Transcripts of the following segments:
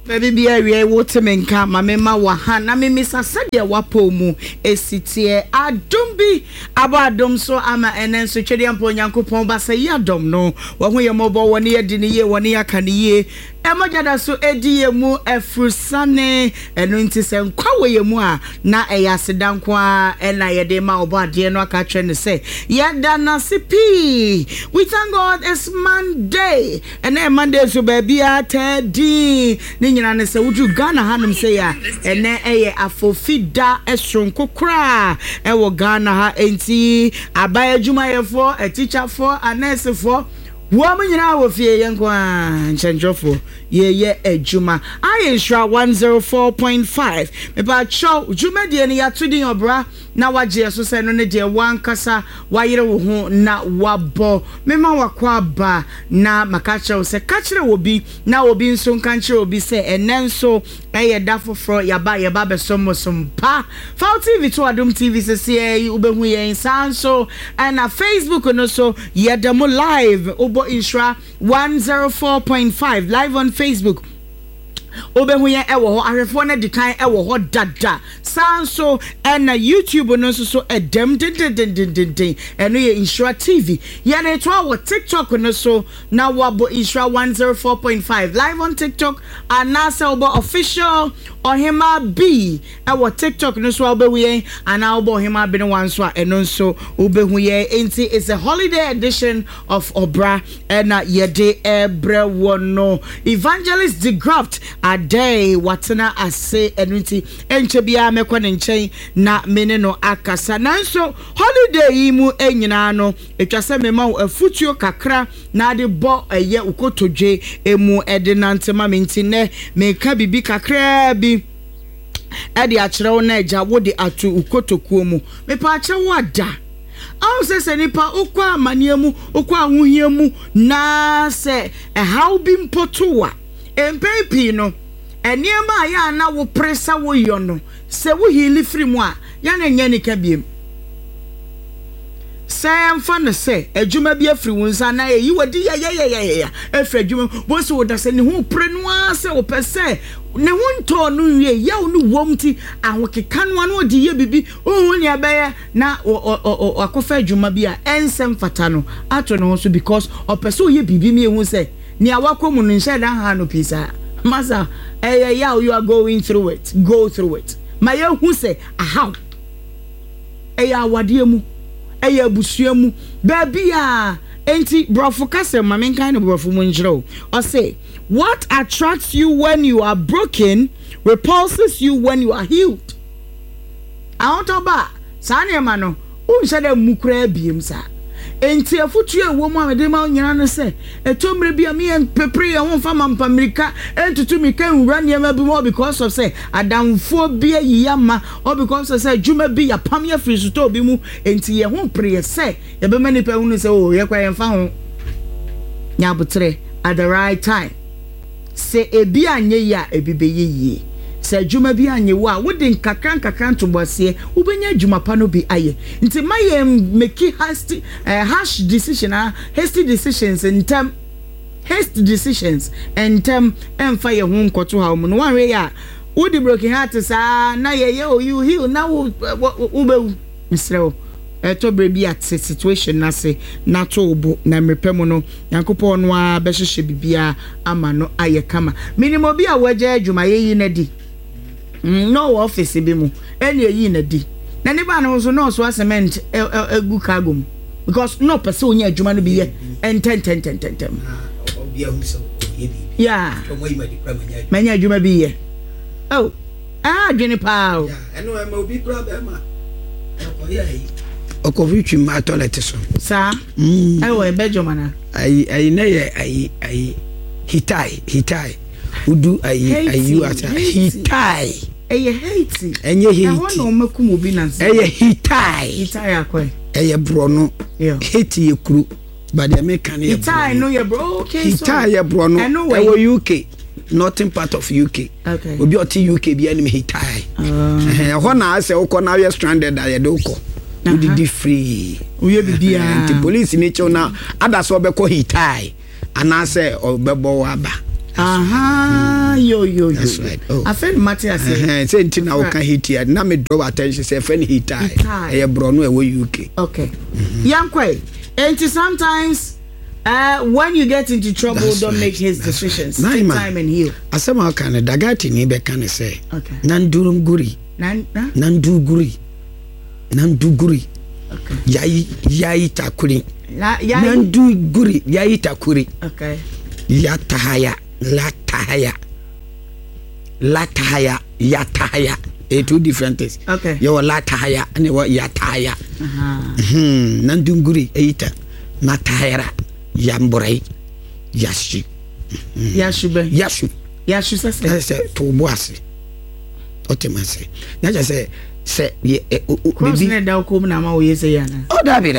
Baby be a watermenka, mamma wahan, na mimisa sadia wapomu, esitie, adumbi, abadum so ama enen so chedian ponyanko pomba say yadom no, when your mobile 1 year dini 1 year can ye, emojada so edi mu efrusane, enunti se nkwawe yemu a, na eyasidan kwa, ena yedema oba dieno akachene say, yada nasipi, we thank God it's Monday, and then Monday so baby atedi, nyina ne se wudu Ghana hanum se ya ene eye afofida esronko kra e wo Ghana ha enti abaya jumayefo a teacher for a nurse for wo nyina wo fie yenkwa nchenjofo ye ejuma ayensra 104.5 me ba chow juma de ne yatudi obra na waje so se no ne de wankasa wayere wo ho na wabo mema wakwa ba na makache se kachire obi na obi nso nkanche obi se enenso eye dafofro yaba besomosompa Fall TV to Adum TV se se ubehu ye sanso na Facebook no so yedamo live obo insra 104.5 live on Facebook obehu ye ewo ho ahwefo na dikan ewo ho dada sanso na YouTube no so edem den eno ye Insura TV ye na to our TikTok no so na wabo Insura 104.5 live on TikTok anasa obo official Ohima B ewo TikTok no so obehu ye ana obo Ohima B no wan so eno so obehu ye enti it's a holiday edition of Obra na yede ebre wono Evangelist the Graft a day watena ase enuti enche bia mekwa ne nchen na mene no akasa nanso holiday yi mu enyina no etwase mema afutuo kakra na de bo eye ukotodwe emu edinante ma menti ne meka bibi kakra bi ede akyerew na eja wode atu ukotokuo mu mepa akyerew ada aw se nipa ukwa amaniemu ukwa ahohiemu na se how bi mpotowa empepi no eniema ya na wo presa wo yono se wo hili free mu a ya na nya nika biem se mfa no se adwuma bi afri wo nsa na yi wodi ya afri adwuma bo se wo da se ne ho pre no a se wo pese ne ho nto no wie ya wo no womti ahokeka no na odi ye bibi o nya beye na akofa adwuma bi a ensem fata no ato no so because o pese o ye bibi mi ehu se ni awakomu no nhyɛ dan ha no pisa masa yeah you are going through it go through it my who say how awadiemu abusuemu baby enti brofo kase ma men kind of brofo munjiro or say what attracts you when you are broken repulses you when you are healed aotoba sane ma no unhyɛ da mukura biem sa enti afutu ewo mu amede ma nyina no se etomre bia me pepre ye ho fa mampa America entutu mi kan wura ne ma bi mo because of say adamfo bia yiyama or because of say juma bi ya pam ya free to bi mu enti ye ho pre se ye be mani pa hunu se o ye kwa ye fa ho nya botre at the right time se ebi anye ya ebibe ye se juma bi anye wo a wodi nkakran to bose ubenya juma pa no bi aye nti maye make hasty decisions in term hasty decisions and term emfa ye ho nkoto ha mu no wan we ya wodi broken heart sa na ye you heal na ube misrew to brebi at situation na se na to obo na mrepemu no yankopɔ no a behhehye bibia ama no aye kama minimo bi a waje adwuma ye na di no office bi mu eni eyi na di na ne ba no so no so cement egu cargo because no person onya adwuma no bi ye enten obi ahuso ye bi yeah manya adwuma bi ye oh adwene pa o eno e ma obi kra be ma okovitwi ma toilet so sa ayo e bejoma na ai na ye ai hitai udu ayu ata hitai eye hate enye hate na wono makum obi nanse eye hitai akwa eye bro no hate ye kru but the mechanic hitai no ye bro okay hitai ye bro no e wo UK northern part of UK okay obi oti UK bi anim hitai ho na ase ukọ na we stranded aye de ukọ udi free uye bibia the police ni cho na ada so be ko hitai anase obebo aba Yo. That's right. Oh. I feel matter say. Say until now can hit here. Now me draw attention say friend hit tie. E bro no e UK. Okay. Yankwe. And sometimes when you get into trouble, don't make his decisions. Take time and heal. Asema kan dagati ni be kan say. Okay. Nandurunguri. Nanduguri. Okay. Yayi takuri. Nanduguri yayi takuri. Okay. Yatahaya. Yatahaya. Two different things. Okay. You latahaya and you yatahaya. Nandunguri eita. Natahara. Yamborai. Yashu. Yashu say to boasi. Otemase. Na just say cross net da ko na ma we say yana. Oh dabi.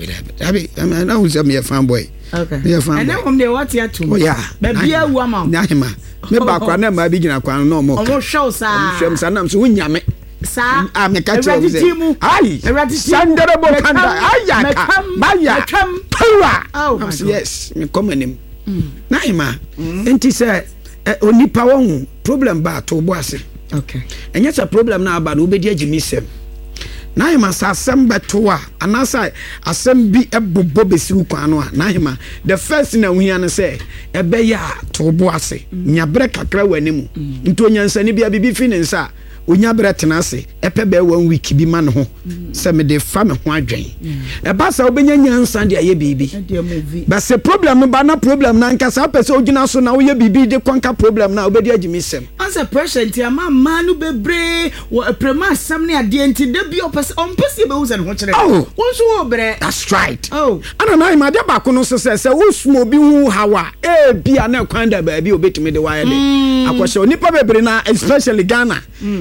Na who say me a fanboy. Okay. Me a fanboy. And then they what ya to. Oh yeah. Be bia wu ama. Na hima. Me ba kwa na ma bi gina kwa no mo. Omo show sa. Show sa na so wunyame. Sa. Me ka che say. Ai. Sandere bo kanda. Ayaka. Maya. Power. Oh yes. Me come him. Na hima. Enti say onipa won problem ba to boase. Okay. And yet a problem now about obedi agimisem. Na hima sa asem beto a anasa asem bi ebobo besiru kwano a na hima the first na hu ya say ebe ya to boase nya bre kakra wanimu nto nyansa ni bia bibi fi ne nsa onya bre tenase epe be 1 week bi ma ne ho se me de fa me ho adwen e ba sa obenya nyansa de aye bibi ba se problem ba na problem na nkasa pese ogina so na wo ye bibi de konka problem na obedi agimisem answer pressure nti ama manu bebre wo prema sam ne ade nti de bi opese be wo se ne ho kire wo so wo bre that's right ana na ima de ba ko no so se wo sumo bi hu hawa bia na kwanda ba bi obetimi de wa ye de akwose onipa bebre na especially Ghana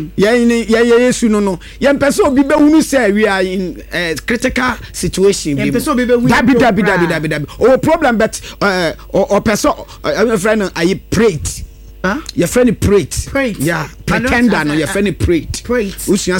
yesu no yempese obi behunu say we are in critical situation bi yempese obi behunu dabi o problem but or person friend I prayed your friend prayed yeah pretender no your friend prayed usua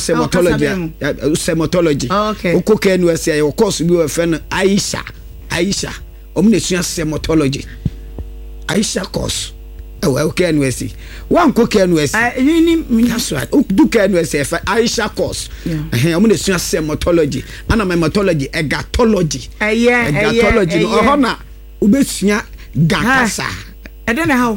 semotology okay okoke no say your course bi your friend Aisha omne sua semotology Aisha course okay NWC one cook NWC that's right do NWC Aisha course I'm going to say hematology and hematology egatology egatology no na ubesua gatasa I don't know how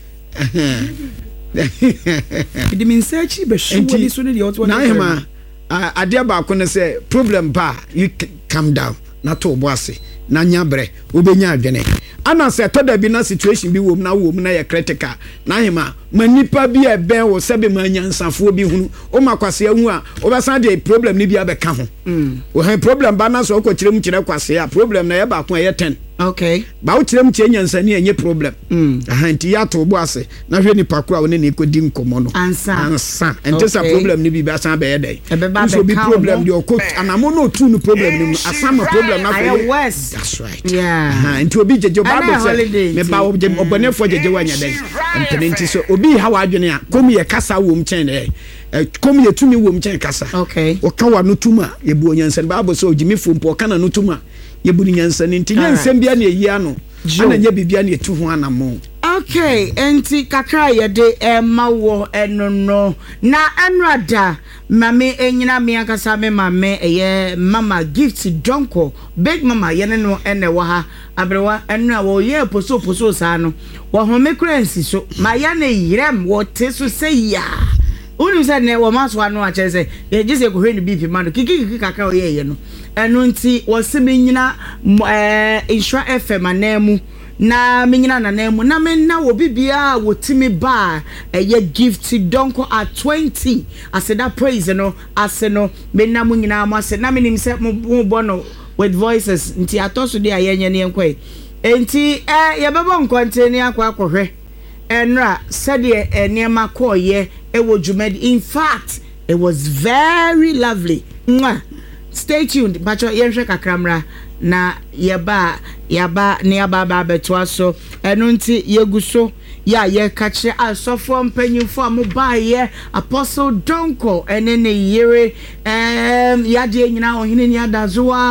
the mean search be sure this so the what na hima ade ba ko ne say problem ba you calm down na to boase na nyabre obenya adwene ana se to da bi na situation bi wom na ye critical na hima manipa bi e ben wo sebe manyansafo bi hunu o makwase ahu a obesan de problem ni bi abeka ho wo he problem ba na so ko kirem kire kwase a problem na ye ba ko ye 10 okay ba wo kirem kire nyansani enye problem nti ya to bo ase na hwe nipa ko a wo ne ne kodi nkomo no ansa enti sa problem ni bi ba san be ye dai so bi problem di okot anamo no tu no problem ni asama problem na for that's right yeah nti obi jeje Bible say me ba obonefo jeje wanya dai nti so obi ha wadwene a komi ye kasa wo mchen dai komi ye tumi wo mchen kasa okay o ka wa no tuma ye bu onyansan Bible say ojimi fompo kana no tuma ye bu nyansan nti nyansam bia na eyi ano ana nya bibia na etu ho anamo okay enti kakra ye de ma wo enono na enrada mame enyina me akasa me mame eye mama gift donko big mama ye ne no ene wo ha abrewa enu a wo ye poso sa no wo home kransi so ma ya na yirem wo te so say ya unu se ne wo maso anu a chese ye jise ko hwenu bipi ma no kiki kakra wo ye no enu nti wo se me nyina insura FM anamu na menyina nanemu na me na wo bibia wo timi ba eye gift donko at 20 aseda praise no ase no me na mu nyina mo ase na me nim se mo bono with voices nti atoso de ayenye ne enkwe enti ye bebo nkonteni akwa enra said enema koye ewo jumedi in fact it was very lovely. Stay tuned bacho yenhwe kakramra na yaba ne yaba betwa so eno nti yeguso ya ye kache asofo mpanyimfo amobaye Apostle Donko ene ne yere ya de nyina ohene ni adazoa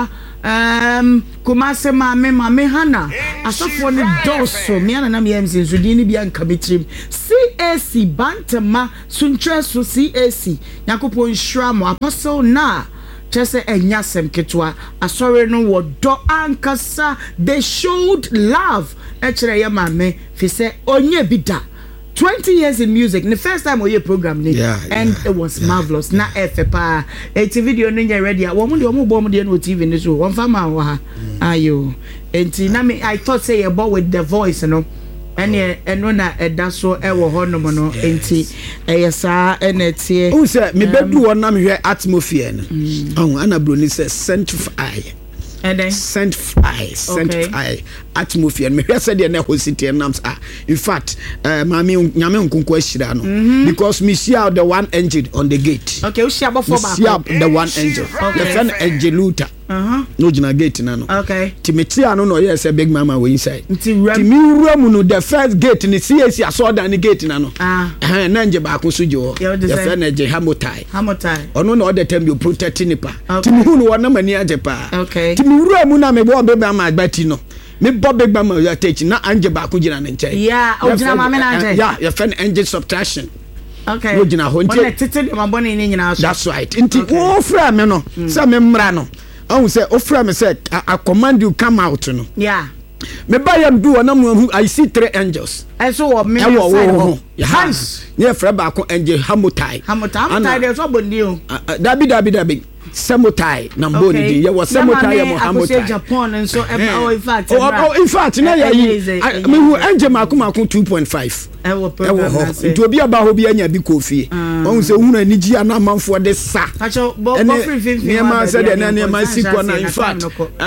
Kumase mame hana asafo ne doso me ana na me MC nsudi ni bia nka betrim CAC bantama suntre so CAC yakopon hwamo apostle na chese enyasem ketwa asore no wodo ankasa they showed love ekere ye mame fi se onye bida 20 years in music. The first time we hear program ni, it was marvelous. Na FPA. It's video no ready. Woman the omo bomb the no TV ni so. One fama wa. Ayo. Enti na me I thought say about with the voice no. Eno na eda so e wo ho no mo no enti eyesa enetie. Who say me bedu won na me hwe atmosphere no. Oh ana bro ni say sanctify. And then sanctify atmosphere me hwe say de na hosity enams in fact mami nyame nkonko ahira no because me see out the one angel on the gate. Okay, we see about for back. See out the one angel. The friend angeluta. No jina gate na no. Okay. Timitia no yes a big mama we inside. Timi mu no the first gate ni CAC aso dan ni gate na no. Na nje ba ko so jo. The friend eje hamotai. Ono na all the time you protect nipa. Timi hu no na mani aje pa. Okay. Timi wura mu na me bo be mama agbati no. Me bob big mama ya teach na anje ba ko jina ne nche. Yeah, o jina mama na anje. Yeah, your friend angel subtraction. Okay. No jina ho nche. Ona tete de mabone ni nyina so. That's right. Nti wo fra me no. Say me mra no. I say offer me say I command you come out no. Yeah. Me buy am do na I see 3 angels. I saw me side. Yes. Yeah, fra ba ko angel hamotai. Hamotai dey so bondi o. Dabi. Samutai number di ye was samutai mo hamotai. Japan and so in fact. In fact na ya yi me hu angel makuma 2.5. Nti obi aba ho bi anya bi kofie won se hunu anigi ana manfo de sa ne ma se de na ma siko na in fact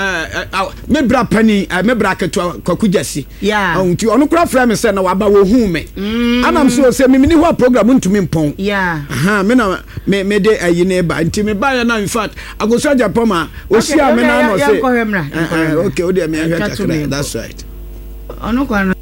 me bra pani me bra keto kwakujasi nti ono kura fra me se na waba wo hu me anam so se me ni ho program ntumi mpon me na me de ayi ne ba nti me ba ya na in fact agoso Japan ma o sia me na no se okay o de me ahwe kakra that's right ono kwa